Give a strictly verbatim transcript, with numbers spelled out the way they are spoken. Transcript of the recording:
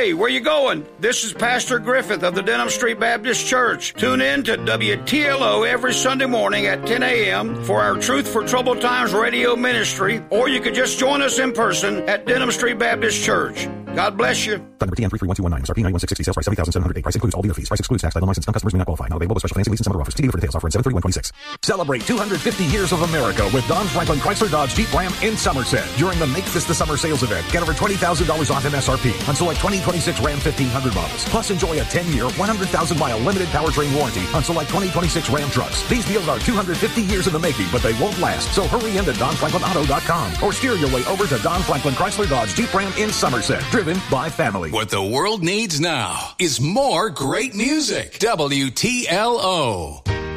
Hey, where you going? This is Pastor Griffith of the Denham Street Baptist Church. Tune in to W T L O every Sunday morning at ten a.m. for our Truth for Troubled Times radio ministry, or you could just join us in person at Denham Street Baptist Church. God bless you. Number T N three three one two one nine. M S R P ninety-one six sixty. Sales price seventy thousand seven hundred eight. Price includes all dealer fees. Price excludes tax, title, license. Some customers may not qualify. Not available with special financing, lease, and some other offers. See dealer for details. Offer in seven thirty-one twenty-six. Celebrate two hundred fifty years of America with Don Franklin Chrysler Dodge Jeep Ram in Somerset during the Make This the Summer sales event. Get over twenty thousand dollars off M S R P on select twenty twenty-six Ram fifteen hundred models. Plus, enjoy a ten-year, one hundred thousand mile limited powertrain warranty on select twenty twenty-six Ram trucks. These deals are two hundred fifty years in the making, but they won't last. So hurry in to Don Franklin Auto dot com or steer your way over to Don Franklin Chrysler Dodge Jeep Ram in Somerset, driven by family. What the world needs now is more great music. W T L O.